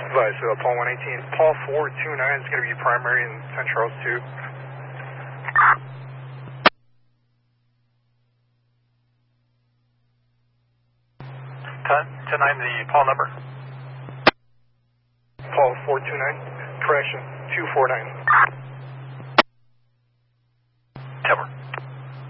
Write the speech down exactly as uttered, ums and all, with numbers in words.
Advise, uh, Paul one eighteen. Paul four two nine is going to be primary in San Charles two. ten nine, the Paul number. Paul four two nine, correction, two four nine.